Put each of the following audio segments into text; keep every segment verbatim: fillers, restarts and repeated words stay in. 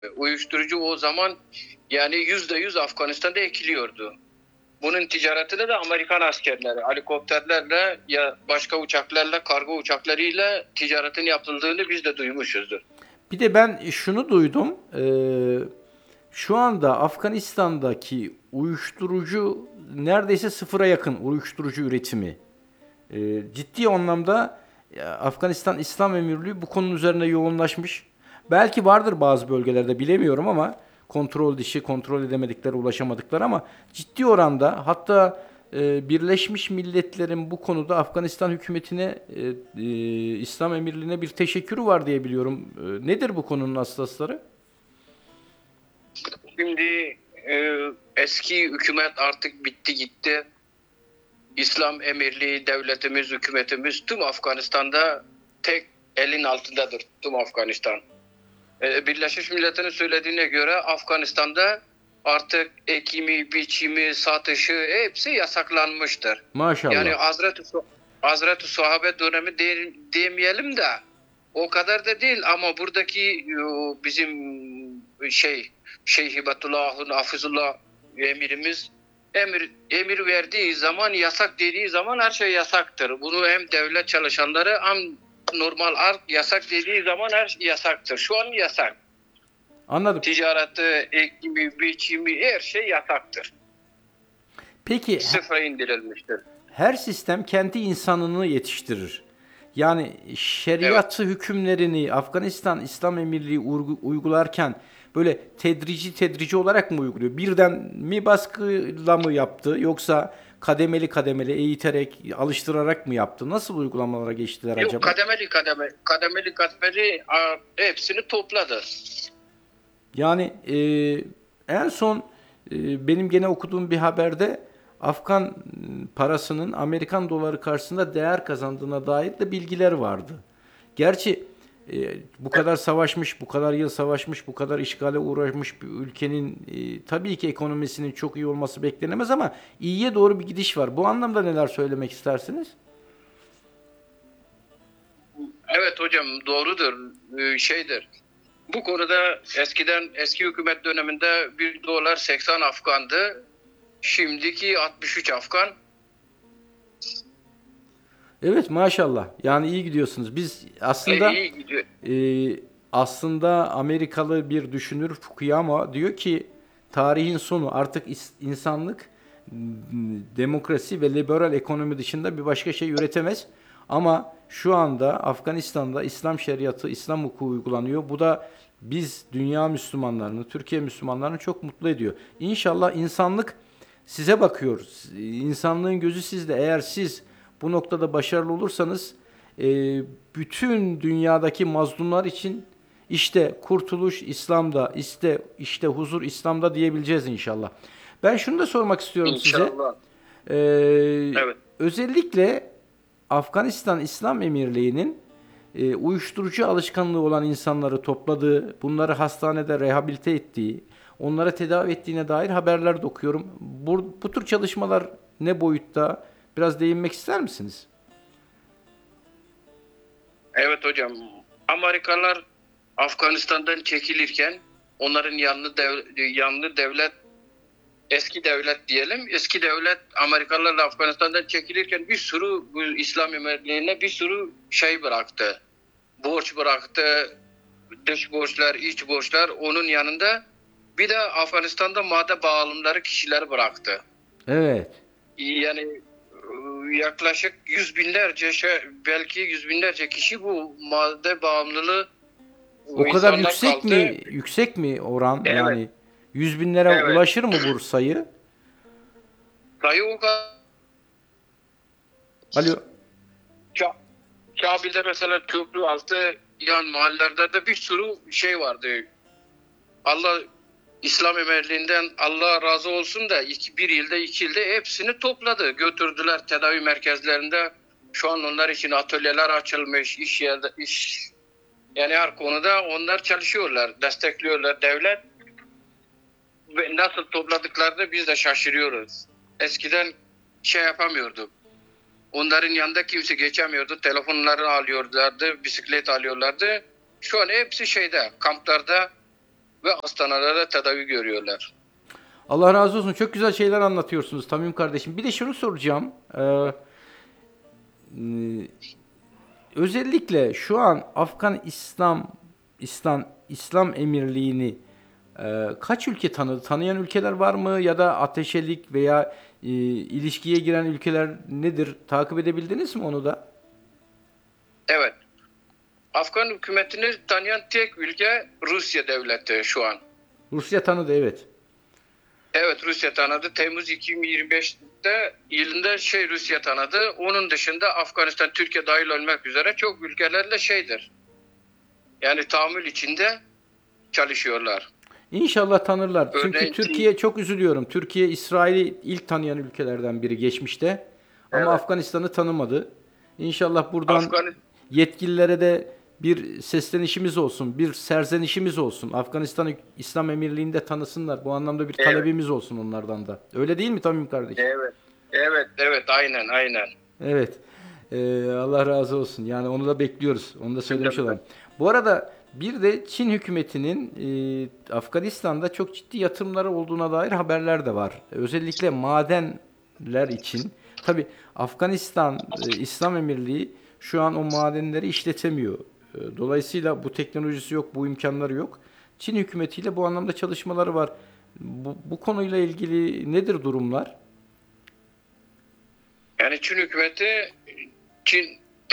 Uyuşturucu o zaman yani yüzde yüz Afganistan'da ekiliyordu. Bunun ticaretinde de Amerikan askerleri helikopterlerle ya başka uçaklarla, kargo uçaklarıyla ticaretin yapıldığını biz de duymuşuzdur. Bir de ben şunu duydum. Eee, şu anda Afganistan'daki uyuşturucu neredeyse sıfıra yakın uyuşturucu üretimi. Eee, ciddi anlamda ya, Afganistan İslam Emirliği bu konunun üzerine yoğunlaşmış. Belki vardır bazı bölgelerde bilemiyorum ama kontrol dışı, kontrol edemedikleri, ulaşamadıkları ama ciddi oranda hatta e, Birleşmiş Milletler'in bu konuda Afganistan hükümetine, e, e, İslam Emirliği'ne bir teşekkürü var diye biliyorum. E, nedir bu konunun aslasları? Şimdi e, eski hükümet artık bitti gitti. İslam Emirliği devletimiz, hükümetimiz tüm Afganistan'da tek elin altındadır tüm Afganistan. E, Birleşmiş Milletler'in söylediğine göre Afganistan'da artık ekimi, biçimi, satışı hepsi yasaklanmıştır. Yani Maşallah. Hazreti, Hazreti Sahabe dönemi de, demeyelim de o kadar da değil ama buradaki bizim şey Şeyh Hibetullah'ın Hafizullah emirimiz emir emir verdiği zaman yasak dediği zaman her şey yasaktır. Bunu hem devlet çalışanları hem normal halk yasak dediği zaman her şey yasaktır. Şu an yasak. Anladım. Ticareti, ekimi, biçimi her şey yasaktır. Peki Sıfıra indirilmiştir. her sistem kendi insanını yetiştirir. Yani Evet. şeriatı hükümlerini Afganistan İslam Emirliği uygularken böyle tedrici tedrici olarak mı uyguluyor? Birden mi baskıyla mı yaptı yoksa kademeli kademeli eğiterek, alıştırarak mı yaptı? Nasıl uygulamalara geçtiler Yok acaba? kademeli kademe, kademeli kademeli a, hepsini topladı. Yani e, en son e, benim gene okuduğum bir haberde Afgan parasının Amerikan doları karşısında değer kazandığına dair de bilgiler vardı. Gerçi e, bu kadar savaşmış, bu kadar yıl savaşmış, bu kadar işgale uğraşmış bir ülkenin e, tabii ki ekonomisinin çok iyi olması beklenemez ama iyiye doğru bir gidiş var. Bu anlamda neler söylemek istersiniz? Evet hocam doğrudur. Ee, şeydir. Bu konuda eskiden eski hükümet döneminde bir dolar seksen Afgan'dı. Şimdiki altmış üç Afgan. Evet maşallah. Yani iyi gidiyorsunuz. Biz E, aslında iyi gidiyor. e, aslında Amerikalı bir düşünür Fukuyama diyor ki tarihin sonu artık is- insanlık m, demokrasi ve liberal ekonomi dışında bir başka şey üretemez. Ama şu anda Afganistan'da İslam şeriatı, İslam hukuku uygulanıyor. Bu da biz dünya Müslümanlarını, Türkiye Müslümanlarını çok mutlu ediyor. İnşallah insanlık size bakıyor. İnsanlığın gözü sizde. Eğer siz bu noktada başarılı olursanız e, bütün dünyadaki mazlumlar için işte kurtuluş İslam'da, işte işte huzur İslam'da diyebileceğiz inşallah. Ben şunu da sormak istiyorum size. İnşallah. Ee, Evet. özellikle Afganistan İslam Emirliği'nin e, uyuşturucu alışkanlığı olan insanları topladığı, bunları hastanede rehabilite ettiği, onlara tedavi ettiğine dair haberler de okuyorum. Bu, bu tür çalışmalar ne boyutta? Biraz değinmek ister misiniz? Evet hocam. Amerikalılar Afganistan'dan çekilirken onların yanlı dev, yanlı devlet eski devlet diyelim. Eski devlet Amerikalılarla Afganistan'dan çekilirken bir sürü bu İslam Emirliği'ne bir sürü şey bıraktı. Borç bıraktı. Dış borçlar, iç borçlar onun yanında bir de Afganistan'da madde bağımlıları kişiler bıraktı. Evet. Yani e, yaklaşık yüz binlerce şey, belki yüz binlerce kişi bu madde bağımlılığı O bu kadar insanlar yüksek kaldı. mi yüksek mi oran? Evet, Yani yüz binlere evet. ulaşır mı bu sayı? Sayı o kadar. Alo. Ka- Kabil'de mesela köprü altı yan mahallelerde de bir sürü şey vardı. Allah İslam Emirliği'nden Allah razı olsun da iki, bir yılda iki yılda hepsini topladı. Götürdüler tedavi merkezlerinde. Şu an onlar için atölyeler açılmış, iş yerde iş yani her konuda onlar çalışıyorlar, destekliyorlar devlet. Ve nasıl topladıklarını biz de şaşırıyoruz. Eskiden şey yapamıyorduk. Onların yanında kimse geçemiyordu. Telefonlarını alıyorlardı, bisiklet alıyorlardı. Şu an hepsi şeyde, kamplarda ve hastanelerde tedavi görüyorlar. Allah razı olsun. Çok güzel şeyler anlatıyorsunuz Tamim kardeşim. Bir de şunu soracağım. Ee, e, özellikle şu an Afgan İslam İslam İslam Emirliğini e, kaç ülke tanıdı? Tanıyan ülkeler var mı? Ya da ateşelik veya e, ilişkiye giren ülkeler nedir? Takip edebildiniz mi onu da? Evet. Afgan hükümetini tanıyan tek ülke Rusya devleti şu an. Rusya tanıdı, evet. Evet, Rusya tanıdı. Temmuz iki bin yirmi beşte yılında şey Rusya tanıdı. Onun dışında Afganistan, Türkiye dahil olmak üzere çok ülkelerle şeydir. Yani tahammül içinde çalışıyorlar. İnşallah tanırlar. Çünkü Örneğin Türkiye, çok üzülüyorum. Türkiye İsrail'i ilk tanıyan ülkelerden biri geçmişte. Ama Evet. Afganistan'ı tanımadı. İnşallah buradan Afgan yetkililere de bir seslenişimiz olsun, bir serzenişimiz olsun. Afganistan'ı İslam Emirliği'nde tanısınlar. Bu anlamda bir Evet. talebimiz olsun onlardan da. Öyle değil mi Tamim kardeş? Evet. Evet, evet, aynen, aynen. Evet. Ee, Allah razı olsun. Yani onu da bekliyoruz. Onu da söylemiş Güzel. olalım. Bu arada bir de Çin hükümetinin e, Afganistan'da çok ciddi yatırımları olduğuna dair haberler de var. Özellikle madenler için. Tabi Afganistan e, İslam Emirliği şu an o madenleri işletemiyor. E, dolayısıyla bu teknolojisi yok, bu imkanları yok. Çin hükümetiyle bu anlamda çalışmaları var. Bu, bu konuyla ilgili nedir durumlar? Yani Çin hükümeti Çin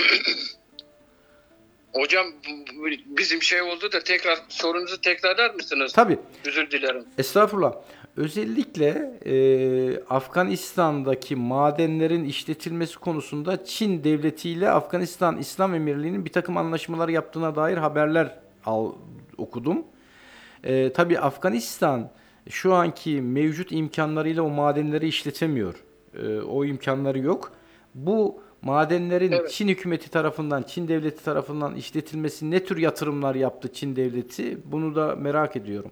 hocam bu- bu- bizim şey oldu da tekrar sorunuzu tekrarlar mısınız? Tabii. Özür dilerim. Estağfurullah. Özellikle e, Afganistan'daki madenlerin işletilmesi konusunda Çin devletiyle Afganistan İslam Emirliği'nin bir takım anlaşmalar yaptığına dair haberler al, okudum. E, tabii Afganistan şu anki mevcut imkanlarıyla o madenleri işletemiyor. E, o imkanları yok. Bu madenlerin Evet. Çin hükümeti tarafından, Çin devleti tarafından işletilmesi ne tür yatırımlar yaptı Çin devleti? Bunu da merak ediyorum.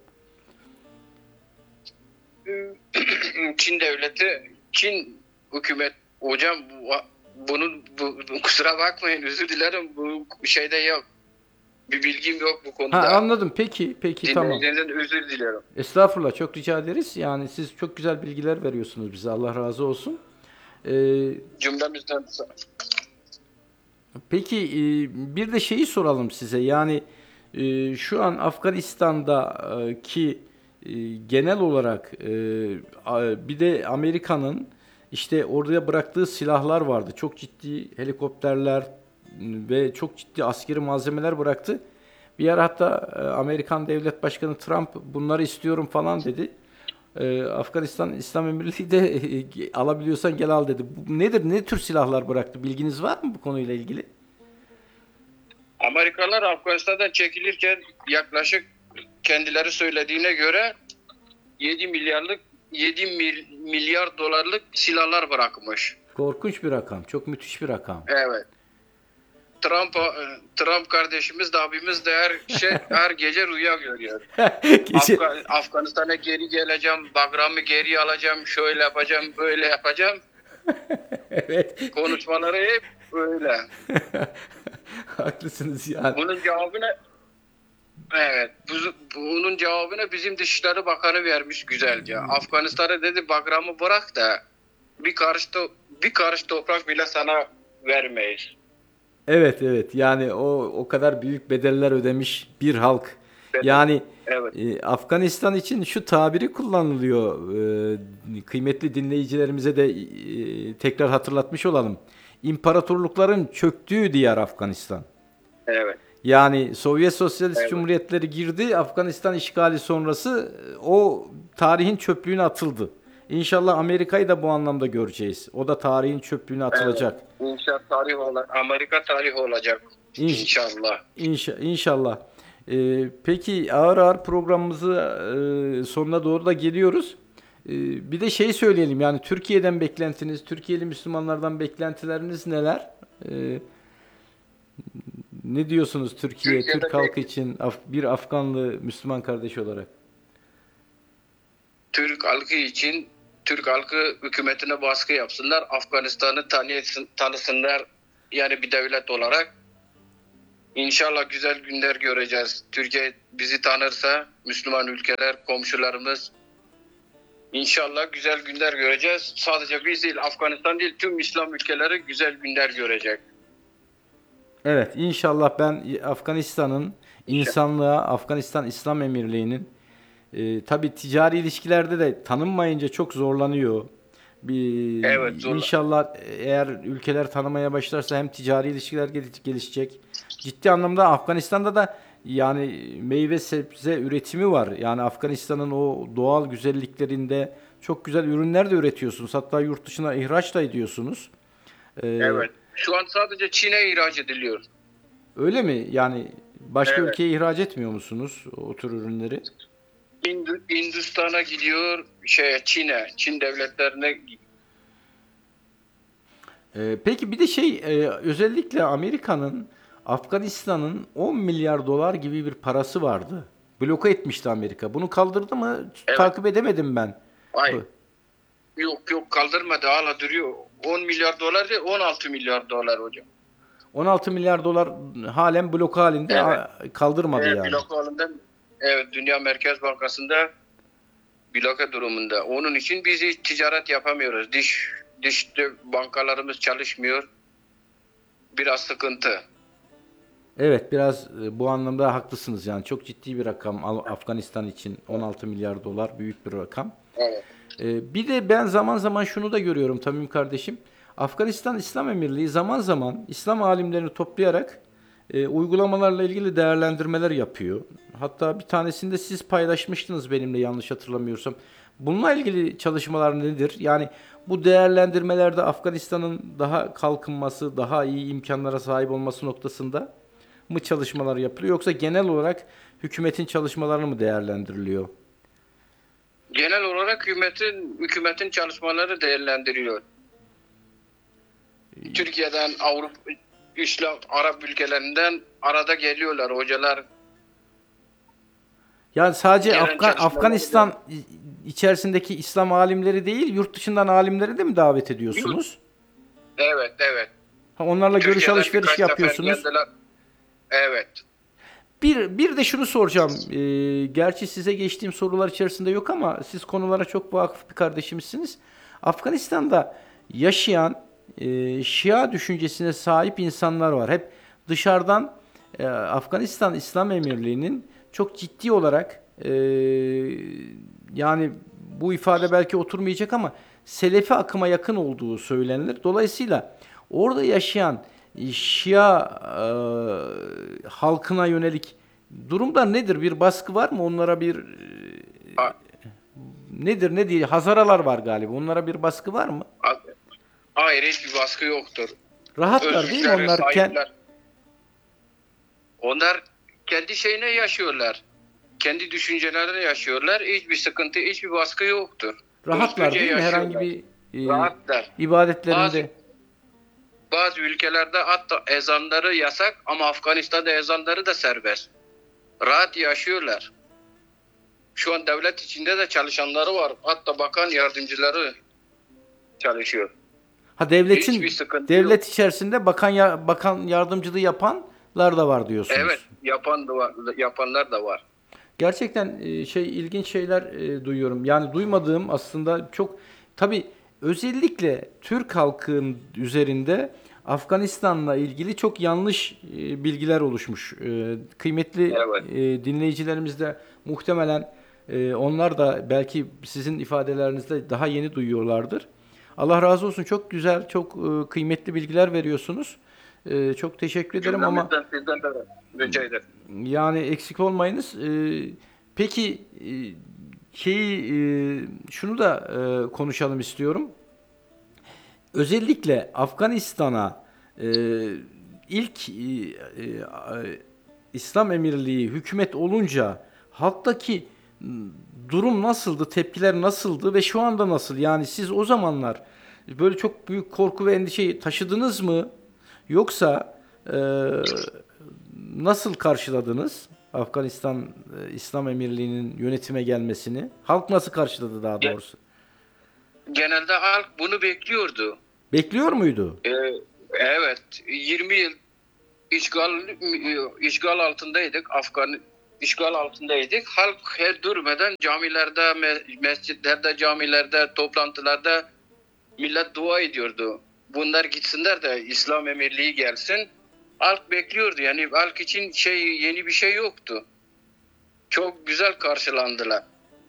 Çin devleti, Çin hükümet hocam bu, bunun bu, bu- kusura bakmayın özür dilerim bu şeyde yok. Bir bilgim yok bu Ha, konuda. anladım. Peki, peki, tamam. Dinleyicilerden özür dilerim. Estağfurullah, çok rica ederiz. Yani siz çok güzel bilgiler veriyorsunuz bize. Allah razı olsun. Ee, Cümlemizden peki e, bir de şeyi soralım size. Yani e, şu an Afganistan'daki e, genel olarak e, a- bir de Amerika'nın işte oraya bıraktığı silahlar vardı. Çok ciddi helikopterler m, ve çok ciddi askeri malzemeler bıraktı. Bir ara hatta e, Amerikan Devlet Başkanı Trump bunları istiyorum falan dedi. E, Afganistan İslam Emirliği de e, alabiliyorsan gel al dedi. Bu nedir? Ne tür silahlar bıraktı? Bilginiz var mı bu konuyla ilgili? Amerikalılar Afganistan'dan çekilirken yaklaşık kendileri söylediğine göre yedi milyarlık yedi mil- milyar dolarlık silahlar bırakmış. Korkunç bir rakam. Çok müthiş bir rakam. Evet. Trump Trump kardeşimiz de abimiz de her şey her gece rüya görüyor. Gece... Afgan, Afganistan'a geri geleceğim, Bagram'ı geri alacağım, şöyle yapacağım, böyle yapacağım. Evet. Konuşmaları hep böyle. Haklısınız yani. Bunun cevabını evet, bu, bunun cevabını bizim Dışişleri Bakanı vermiş güzelce. Afganistan'a dedi Bagram'ı bırak da bir karış to- bir karış toprak bile sana vermeyiz. Evet, evet. Yani o o kadar büyük bedeller ödemiş bir halk. Yani Evet. e, Afganistan için şu tabiri kullanılıyor. E, kıymetli dinleyicilerimize de e, tekrar hatırlatmış olalım. İmparatorlukların çöktüğü diyar Afganistan. Evet. Yani Sovyet Sosyalist Evet. Cumhuriyetleri girdi, Afganistan işgali sonrası e, o tarihin çöplüğüne atıldı. İnşallah Amerika'yı da bu anlamda göreceğiz. O da tarihin çöplüğüne atılacak. İnşallah tarih olacak. Amerika tarih olacak. İnş- İnşallah. İnşa, inşallah. Ee, peki ağır ağır programımızı e, sonuna doğru da geliyoruz. Ee, bir de şey söyleyelim, yani Türkiye'den beklentiniz, Türkiye'li Müslümanlardan beklentileriniz neler? Ee, ne diyorsunuz Türkiye, Türkiye'de Türk halkı için Af- bir Afganlı Müslüman kardeş olarak? Türk halkı için Türk halkı hükümetine baskı yapsınlar. Afganistan'ı tanısın, tanısınlar yani bir devlet olarak. İnşallah güzel günler göreceğiz. Türkiye bizi tanırsa, Müslüman ülkeler, komşularımız, İnşallah güzel günler göreceğiz. Sadece biz değil, Afganistan değil, tüm İslam ülkeleri güzel günler görecek. Evet, inşallah ben Afganistan'ın insanlığa, Afganistan İslam Emirliği'nin e, tabii ticari ilişkilerde de tanınmayınca çok zorlanıyor. Bir Evet, zorla. inşallah eğer ülkeler tanımaya başlarsa hem ticari ilişkiler gel- gelişecek. Ciddi anlamda Afganistan'da da yani meyve sebze üretimi var. Yani Afganistan'ın o doğal güzelliklerinde çok güzel ürünler de üretiyorsunuz. Hatta yurt dışına ihraç da ediyorsunuz. Ee, Evet. Şu an sadece Çin'e ihraç ediliyor. Öyle mi? Yani başka Evet. ülkeye ihraç etmiyor musunuz o tür ürünleri? Hindu- Hindistan'a gidiyor, şey Çin'e, Çin devletlerine. Ee, peki bir de şey e, özellikle Amerika'nın Afganistan'ın on milyar dolar gibi bir parası vardı. Bloke etmişti Amerika. Bunu kaldırdı mı? Evet. Takip edemedim ben. Ay, Bu yok yok kaldırmadı, hala duruyor. on milyar dolar değil, on altı milyar dolar hocam. on altı milyar dolar halen blok halinde Evet. a- kaldırmadı Evet, yani. blok halinde, evet, Dünya Merkez Bankası'nda bloke durumunda. Onun için biz hiç ticaret yapamıyoruz. Dış dış bankalarımız çalışmıyor. Biraz sıkıntı. Evet, biraz e, bu anlamda haklısınız yani çok ciddi bir rakam Al- Afganistan için on altı milyar dolar büyük bir rakam. Evet. Ee, bir de ben zaman zaman şunu da görüyorum Tamim kardeşim. Afganistan İslam Emirliği zaman zaman İslam alimlerini toplayarak e, uygulamalarla ilgili değerlendirmeler yapıyor. Hatta bir tanesinde siz paylaşmıştınız benimle yanlış hatırlamıyorsam. Bununla ilgili çalışmalar nedir? Yani bu değerlendirmelerde Afganistan'ın daha kalkınması, daha iyi imkanlara sahip olması noktasında mı çalışmalar yapılıyor yoksa genel olarak hükümetin çalışmalarını mı değerlendiriliyor? Genel olarak hükümetin hükümetin çalışmaları değerlendiriliyor. Türkiye'den, Avrupa, İslam, Arap ülkelerinden arada geliyorlar hocalar. Yani sadece Gelen Afgan çalışmaları Afganistan i- içerisindeki İslam alimleri değil, yurt dışından alimleri de mi davet Yurt- ediyorsunuz? Evet, evet. Ha, onlarla görüş Türkiye'den alışveriş birkaç sefer yapıyorsunuz. geldiler. Evet. Bir, bir de şunu soracağım. Ee, gerçi size geçtiğim sorular içerisinde yok ama siz konulara çok vakıf bir kardeşimizsiniz. Afganistan'da yaşayan e, Şia düşüncesine sahip insanlar var. Hep dışarıdan e, Afganistan İslam Emirliği'nin çok ciddi olarak e, yani bu ifade belki oturmayacak ama Selefi akıma yakın olduğu söylenilir. Dolayısıyla orada yaşayan Şia e, halkına yönelik durumda nedir? Bir baskı var mı? Onlara bir e, A- nedir ne diye Hazaralar var galiba. Onlara bir baskı var mı? a- Hayır, hiçbir baskı yoktur. Rahatlar değil mi Özgürlüklere onlar? Ken- sahipler. Onlar kendi şeyine yaşıyorlar. Kendi düşüncelerine yaşıyorlar. Hiçbir sıkıntı, hiçbir baskı yoktur. rahatlar Özgürce değil mi? Herhangi yaşıyorlar. bir e, Rahatlar. Bazı ibadetlerinde. bazı ülkelerde hatta ezanları yasak ama Afganistan'da ezanları da serbest. Rahat yaşıyorlar. Şu an devlet içinde de çalışanları var. Hatta bakan yardımcıları çalışıyor. Ha devletin Hiçbir sıkıntı devlet yok. içerisinde bakan ya, bakan yardımcılığı yapanlar da var diyorsunuz. Evet, yapan da var, yapanlar da var. Gerçekten e, şey ilginç şeyler e, duyuyorum. Yani duymadığım aslında çok tabii özellikle Türk halkının üzerinde Afganistan'la ilgili çok yanlış e, bilgiler oluşmuş. E, kıymetli Evet. e, dinleyicilerimiz de muhtemelen e, onlar da belki sizin ifadelerinizde daha yeni duyuyorlardır. Allah razı olsun. Çok güzel, çok e, kıymetli bilgiler veriyorsunuz. E, çok teşekkür ederim ama Cümlemizden sizden de rica ederim. yani eksik olmayınız. Ee, peki e, şeyi e, şunu da e, konuşalım istiyorum. Özellikle Afganistan'a e, ilk e, e, İslam Emirliği hükümet olunca halktaki m, durum nasıldı, tepkiler nasıldı ve şu anda nasıl? Yani siz o zamanlar böyle çok büyük korku ve endişeyi taşıdınız mı? Yoksa e, nasıl karşıladınız Afganistan e, İslam Emirliği'nin yönetime gelmesini? Halk nasıl karşıladı daha Ge- doğrusu? Genelde halk bunu bekliyordu. Bekliyor muydu? Ee, evet, yirmi yıl işgal işgal altındaydık. Afgan işgal altındaydık. Halk her durmadan camilerde, me- mescitlerde, camilerde, toplantılarda millet dua ediyordu. Bunlar gitsinler de İslam emirliği gelsin. Halk bekliyordu. Yani halk için şey yeni bir şey yoktu. Çok güzel karşılandılar.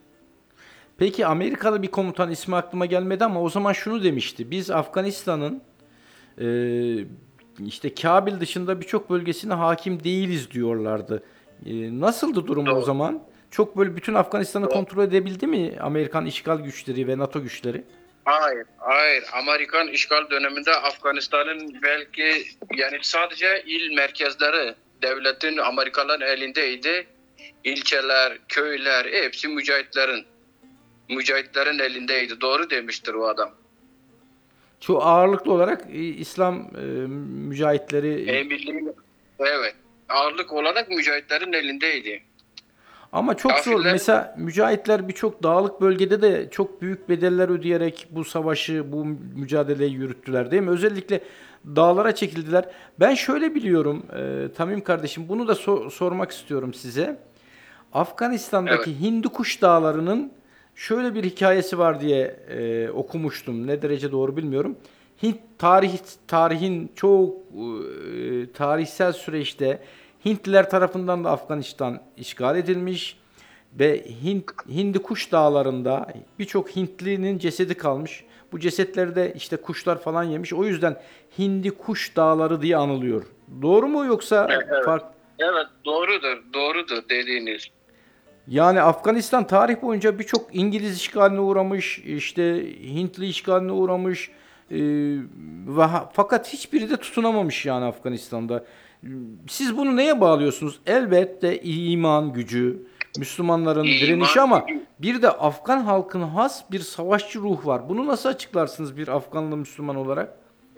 Peki Amerikalı bir komutan, ismi aklıma gelmedi ama o zaman şunu demişti. Biz Afganistan'ın e, işte Kabil dışında birçok bölgesine hakim değiliz diyorlardı. E, nasıldı durum o Doğru. zaman? Çok böyle bütün Afganistan'ı Doğru. kontrol edebildi mi Amerikan işgal güçleri ve NATO güçleri? Hayır, hayır. Amerikan işgal döneminde Afganistan'ın belki yani sadece il merkezleri devletin Amerikalıların elindeydi. İlçeler, köyler hepsi mücahitlerin mücahitlerin elindeydi. Doğru demiştir o adam. Çoğu ağırlıklı olarak e, İslam e, mücahitleri. Emirliği evet. Ağırlık olarak mücahitlerin elindeydi. Ama çok zor. Kafirler Mesela mücahitler birçok dağlık bölgede de çok büyük bedeller ödeyerek bu savaşı, bu mücadeleyi yürüttüler değil mi? Özellikle dağlara çekildiler. Ben şöyle biliyorum e, Tamim kardeşim, bunu da so- sormak istiyorum size. evet. Afganistan'daki Hindukuş Dağları'nın şöyle bir hikayesi var diye e, okumuştum. Ne derece doğru bilmiyorum. Hint tarih tarihin çok e, tarihsel süreçte Hintliler tarafından da Afganistan işgal edilmiş ve Hint Hindukuş Dağları'nda birçok Hintlinin cesedi kalmış. Bu cesetleri de işte kuşlar falan yemiş. O yüzden Hindikuş Dağları diye anılıyor. Doğru mu yoksa Evet. fark? Evet, doğrudur. Doğrudur dediğiniz. Yani Afganistan tarih boyunca birçok İngiliz işgaline uğramış, işte Hintli işgaline uğramış, e, ve ha- fakat hiçbiri de tutunamamış yani Afganistan'da. Siz bunu neye bağlıyorsunuz? Elbette iman gücü, Müslümanların direnişi, İman ama bir de Afgan halkının has bir savaşçı ruh var. Bunu nasıl açıklarsınız bir Afganlı Müslüman olarak?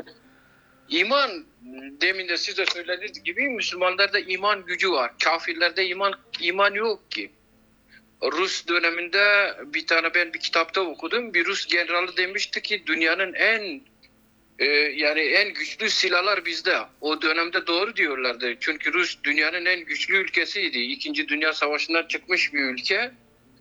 İman, demin de siz de söylediğiniz gibi Müslümanlarda iman gücü var. Kafirlerde iman iman yok ki. Rus döneminde bir tane ben bir kitapta okudum. Bir Rus generali demişti ki dünyanın en e, yani en güçlü silahlar bizde. O dönemde doğru diyorlardı. Çünkü Rus dünyanın en güçlü ülkesiydi. İkinci Dünya Savaşı'ndan çıkmış bir ülke.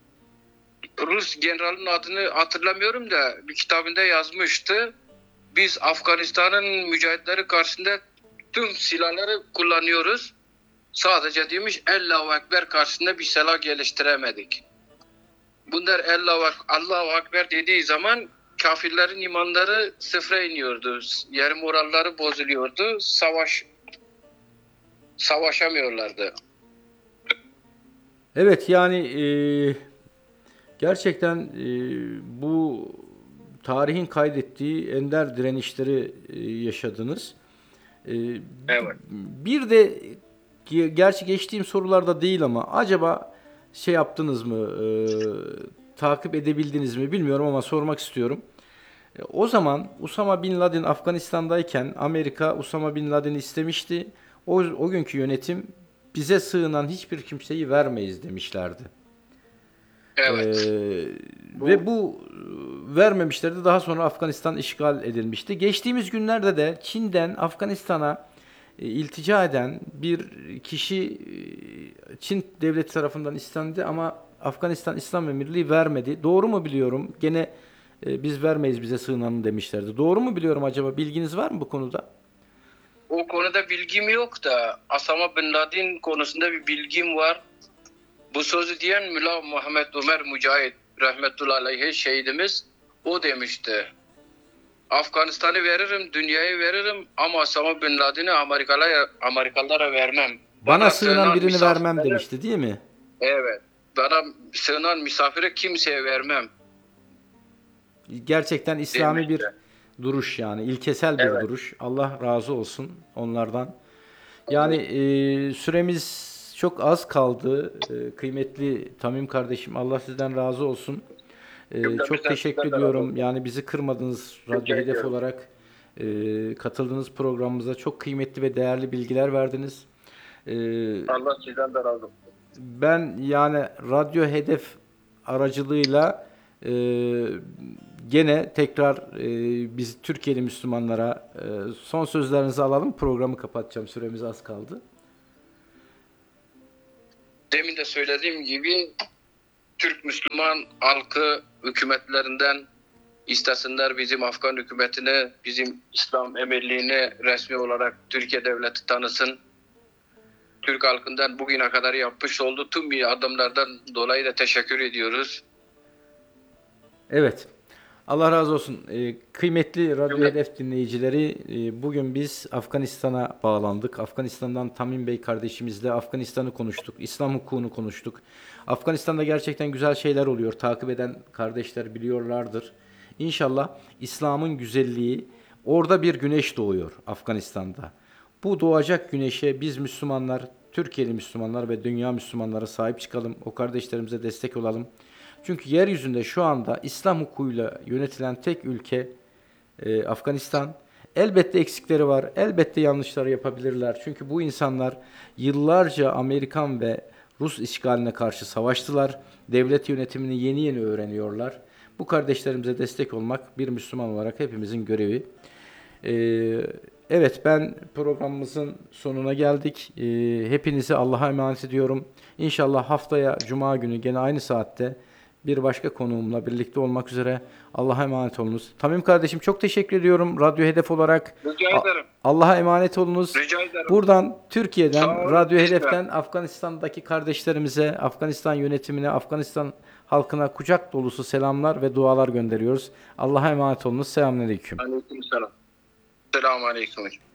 Rus generalinin adını hatırlamıyorum da bir kitabında yazmıştı. Biz Afganistan'ın mücahitleri karşısında tüm silahları kullanıyoruz. Sadece demiş Allahu Ekber karşısında bir silah geliştiremedik. Bunlar Allahu, Allahu Ekber dediği zaman kafirlerin imanları sıfıra iniyordu. Yani moralleri bozuluyordu. Savaş savaşamıyorlardı. Evet yani e, gerçekten e, bu tarihin kaydettiği ender direnişleri e, yaşadınız. E, Evet. Bir de ge- gerçi geçtiğim sorularda değil ama acaba şey yaptınız mı, e, takip edebildiniz mi bilmiyorum ama sormak istiyorum. E, o zaman Usama Bin Laden Afganistan'dayken Amerika Usama Bin Laden'i istemişti. O, o günkü yönetim bize sığınan hiçbir kimseyi vermeyiz demişlerdi. Ee, Evet. ve Bu bu e, vermemişlerdi. Daha sonra Afganistan işgal edilmişti. Geçtiğimiz günlerde de Çin'den Afganistan'a e, iltica eden bir kişi e, Çin devleti tarafından istendi ama Afganistan İslam Emirliği vermedi. Doğru mu biliyorum? Gene e, biz vermeyiz bize sığınanı demişlerdi. Doğru mu biliyorum acaba? Bilginiz var mı bu konuda? o konuda bilgim yok da Osama Bin Laden konusunda bir bilgim var. Bu sözü diyen Müla Muhammed Ömer Mücahit rahmetullahi aleyhi şehidimiz o demişti. Afganistan'ı veririm, dünyayı veririm ama Osama Bin Laden'i Amerikalılara, Amerikalılara vermem. Bana Bana sığınan sığınan birini vermem misafirlere, demişti, değil mi? evet, bana sığınan misafire kimseye vermem Gerçekten İslami demişti. bir duruş, yani ilkesel bir Evet. duruş. Allah razı olsun onlardan. Yani e, süremiz çok az kaldı. E, kıymetli Tamim kardeşim, Allah sizden razı olsun. E, çok Cümlemizden teşekkür sizden de razı ediyorum. olsun. Yani bizi kırmadınız, Radyo Rica Hedef ediyorum. olarak e, katıldığınız programımıza çok kıymetli ve değerli bilgiler verdiniz. E, Allah sizden de razı olsun. Ben yani Radyo Hedef aracılığıyla e, gene tekrar e, biz Türkiye'li Müslümanlara e, son sözlerinizi alalım. Programı kapatacağım. Süremiz az kaldı. Demin de söylediğim gibi Türk Müslüman halkı hükümetlerinden istesinler bizim Afgan hükümetini, bizim İslam emirliğini resmi olarak Türkiye devleti tanısın. Türk halkından bugüne kadar yapmış olduğu tüm bir adımlardan dolayı da teşekkür ediyoruz. Evet. Allah razı olsun. Ee, kıymetli Radyo Cümle- Hedef dinleyicileri, e, bugün biz Afganistan'a bağlandık. Afganistan'dan Tamim Bey kardeşimizle Afganistan'ı konuştuk. İslam hukukunu konuştuk. Afganistan'da gerçekten güzel şeyler oluyor. Takip eden kardeşler biliyorlardır. İnşallah İslam'ın güzelliği, orada bir güneş doğuyor Afganistan'da. Bu doğacak güneşe biz Müslümanlar, Türkiye'li Müslümanlar ve dünya Müslümanlara sahip çıkalım. O kardeşlerimize destek olalım. Çünkü yeryüzünde şu anda İslam hukukuyla yönetilen tek ülke e, Afganistan. Elbette eksikleri var. Elbette yanlışları yapabilirler. Çünkü bu insanlar yıllarca Amerikan ve Rus işgaline karşı savaştılar. Devlet yönetimini yeni yeni öğreniyorlar. Bu kardeşlerimize destek olmak bir Müslüman olarak hepimizin görevi. Ee, evet, ben programımızın sonuna geldik. Ee, hepinizi Allah'a emanet ediyorum. İnşallah haftaya Cuma günü gene aynı saatte bir başka konuğumla birlikte olmak üzere. Allah'a emanet olunuz. Tamim kardeşim, çok teşekkür ediyorum Radyo Hedef olarak. Rica A- ederim. Allah'a emanet olunuz. Rica ederim. Buradan Türkiye'den, Sağ olun, Radyo siz de. Hedef'ten Afganistan'daki kardeşlerimize, Afganistan yönetimine, Afganistan halkına kucak dolusu selamlar ve dualar gönderiyoruz. Allah'a emanet olunuz. Selamünaleyküm. Aleyküm selam. Selamun aleyküm.